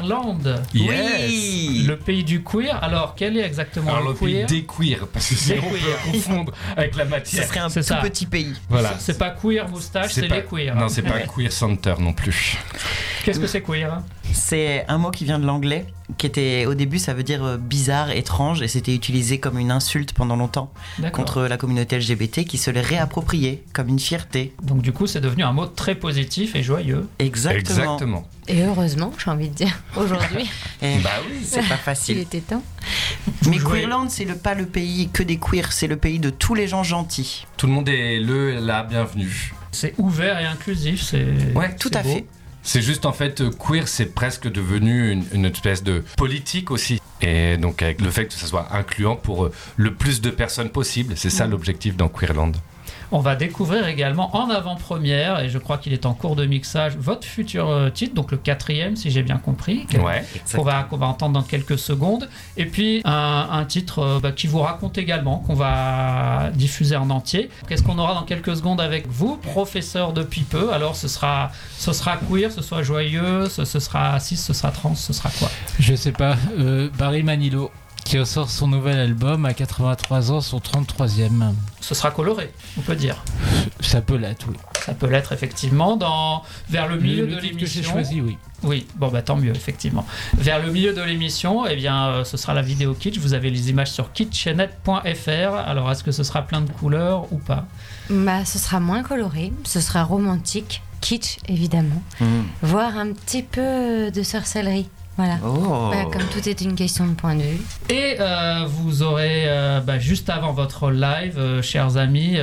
Queerland. Yes. Oui. Le pays du queer. Alors, quel est exactement Alors le le pays queer? des queers, parce que sinon on queers. peut confondre avec la Ce matière. serait un C'est tout ça. petit pays. Voilà. C'est pas queer moustache, c'est pas... les queers. Non, c'est pas queer center non plus. Qu'est-ce que c'est queer? C'est un mot qui vient de l'anglais, qui était au début ça veut dire bizarre, étrange, et c'était utilisé comme une insulte pendant longtemps D'accord. contre la communauté LGBT qui se l'est réapproprié comme une fierté. Donc du coup, c'est devenu un mot très positif et joyeux. Exactement. Et heureusement, j'ai envie de dire, aujourd'hui, Et Bah oui. c'est pas il facile. était temps. Mais jouez- Queerland, c'est pas le pays que des queers, c'est le pays de tous les gens gentils. Tout le monde est la bienvenue. C'est ouvert et inclusif. C'est Ouais, Tout c'est à beau. fait. C'est juste en fait, queer, c'est presque devenu une espèce de politique aussi. Et donc avec le fait que ça soit incluant pour le plus de personnes possible, c'est ça l'objectif dans Queerland. On va découvrir également en avant-première, et je crois qu'il est en cours de mixage, votre futur titre, donc le 4e, si j'ai bien compris, Ouais. qu'on va entendre dans quelques secondes. Et puis un titre qui vous raconte également, qu'on va diffuser en entier. Qu'est-ce qu'on aura dans quelques secondes avec vous, professeur depuis peu? Alors ce sera queer, ce sera joyeux, ce sera cis, ce sera trans, ce sera quoi? Je sais pas, Barry Manilow qui ressort son nouvel album à 83 ans, son 33e. Ce sera coloré, on peut dire. Ça peut l'être, oui. Ça peut l'être effectivement vers le milieu de titre que j'ai l'émission. choisi, oui. Oui, bon bah tant mieux effectivement. Vers le milieu de l'émission, eh bien ce sera la vidéo kitsch. Vous avez les images sur kitchenet.fr. Alors est-ce que ce sera plein de couleurs ou pas? Bah, ce sera moins coloré, ce sera romantique, kitsch évidemment, voire un petit peu de sorcellerie. Voilà. Oh. Voilà, comme tout est une question de point de vue. Et vous aurez juste avant votre live, chers amis,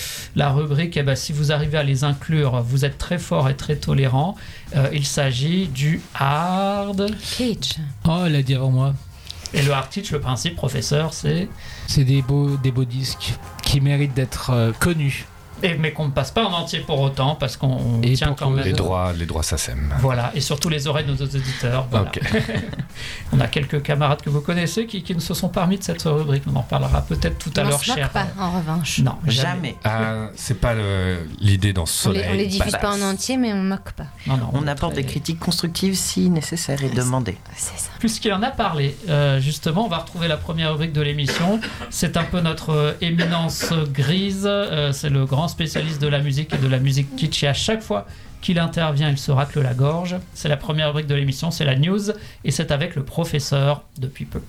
la rubrique. Si vous arrivez à les inclure, vous êtes très fort et très tolérant. Il s'agit du hard. Kitsch. Oh, elle a dit avant moi. Et le hard kitsch, le principe, professeur, c'est des beaux disques qui méritent d'être connus. mais qu'on ne passe pas en entier pour autant, parce qu'on Et tient pour quand que même. Les droits ça sème. Voilà, et surtout les oreilles de nos auditeurs. Voilà. Ok. On a quelques camarades que vous connaissez qui ne se sont pas remis de cette rubrique. On en parlera peut-être tout à On l'heure, se moque cher. pas, en revanche. Non, Jamais. C'est pas l'idée dans On Soleil. les diffuse Badass. pas en entier, mais on moque pas. Non, On apporte des critiques constructives si nécessaire et demandées. C'est ça. Puisqu'il en a parlé, justement, on va retrouver la première rubrique de l'émission. C'est un peu notre éminence grise. C'est le grand spécialiste de la musique et de la musique kitsch. Et à chaque fois qu'il intervient, il se racle la gorge. C'est la première rubrique de l'émission, c'est la news. Et c'est avec le professeur depuis peu.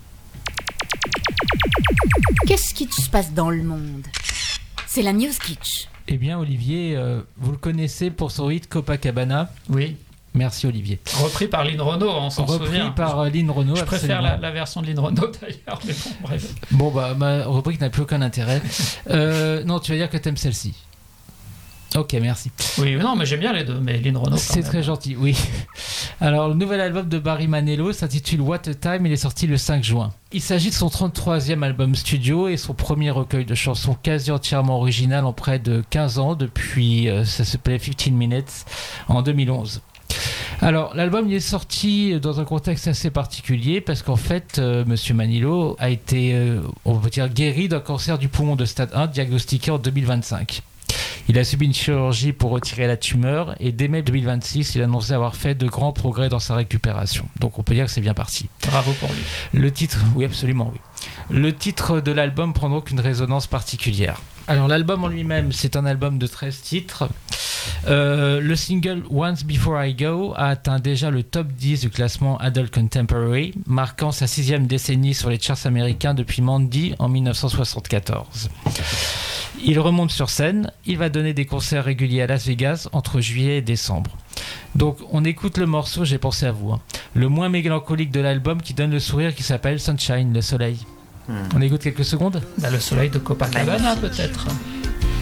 Qu'est-ce qui se passe dans le monde? C'est la news kitsch. Eh bien, Olivier, vous le connaissez pour son hit Copacabana. Oui, Merci, Olivier. repris par Lynn Renaud, on s'en Repris souvient. par Lynn Renaud. Je préfère absolument. la version de Lynn Renaud d'ailleurs, mais bon, bref. Bon, bah, ma rubrique n'a plus aucun intérêt. Non, tu vas dire que t'aimes celle-ci. Ok, merci. Oui, non, mais j'aime bien les deux, mais Lynn Renaud. quand C'est même. très gentil, oui. Alors, le nouvel album de Barry Manilow s'intitule What a Time, il est sorti le 5 juin. Il s'agit de son 33e album studio et son premier recueil de chansons quasi entièrement original en près de 15 ans, depuis, ça s'appelait 15 Minutes, en 2011. Alors, l'album il est sorti dans un contexte assez particulier parce qu'en fait, Monsieur Manilow a été, on peut dire, guéri d'un cancer du poumon de stade 1 diagnostiqué en 2025. Il a subi une chirurgie pour retirer la tumeur et dès mai 2026, il annonçait avoir fait de grands progrès dans sa récupération. Donc on peut dire que c'est bien parti. Bravo pour lui. Le titre, oui absolument, oui. Le titre de l'album prend donc une résonance particulière. Alors l'album en lui-même, c'est un album de 13 titres. Le single Once Before I Go a atteint déjà le top 10 du classement Adult Contemporary, marquant sa 6e décennie sur les charts américains depuis Mandy en 1974. Il remonte sur scène, il va donner des concerts réguliers à Las Vegas entre juillet et décembre. Donc on écoute le morceau J'ai pensé à vous, le moins mélancolique de l'album qui donne le sourire, qui s'appelle Sunshine, le soleil. On écoute quelques secondes. Bah, le soleil de Copacabana peut-être.